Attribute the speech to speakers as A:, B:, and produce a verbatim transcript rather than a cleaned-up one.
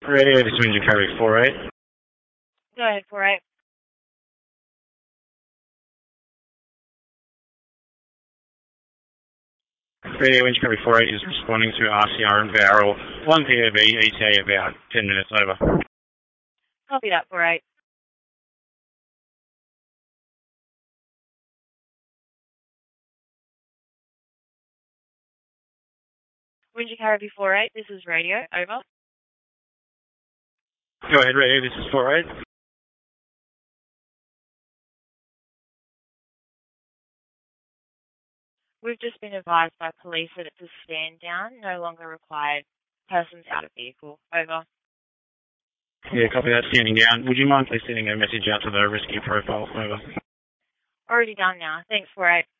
A: Radio, this is Windsor Carry four eight.
B: Go ahead, four eight.
A: Radio Windsor Carry four eight is responding to R C R and Barrel, one P O V, E T A about ten minutes over.
B: Copy that, four eight. Windsor Carry four eight, this is radio, over.
A: Go ahead, Radio, this is four eight.
B: We've just been advised by police that it's a stand down, no longer required. Persons out of vehicle, over.
A: Yeah, copy that, standing down. Would you mind please sending a message out to the rescue profile, over?
B: Already done now. Thanks, four eight.